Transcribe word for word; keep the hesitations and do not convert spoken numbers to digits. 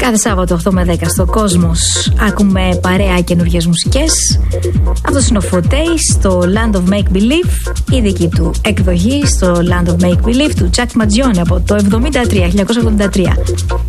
Κάθε Σάββατο οκτώ με δέκα στο Κόσμος ακούμε παρέα καινούργιες μουσικές. Αυτός είναι ο Φωτέι στο Land of Make Believe, η δική του εκδοχή στο Land of Make Believe του Chuck Mangione από το χίλια εννιακόσια εβδομήντα τρία.